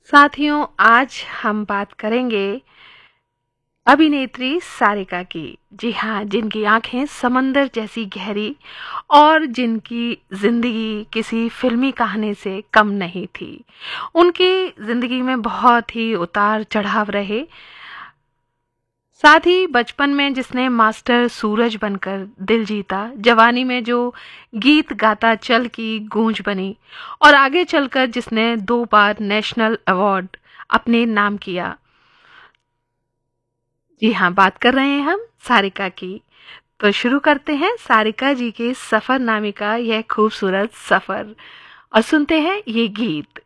साथियों, आज हम बात करेंगे अभिनेत्री सारिका की। जी हाँ, जिनकी आंखें समंदर जैसी गहरी और जिनकी जिंदगी किसी फिल्मी कहानी से कम नहीं थी। उनकी जिंदगी में बहुत ही उतार चढ़ाव रहे। साथ ही बचपन में जिसने मास्टर सूरज बनकर दिल जीता, जवानी में जो गीत गाता चल की गूंज बनी और आगे चलकर जिसने 2 बार नेशनल अवार्ड अपने नाम किया। जी हाँ, बात कर रहे हैं हम सारिका की। तो शुरू करते हैं सारिका जी के सफरनामे का यह खूबसूरत सफर और सुनते हैं ये गीत।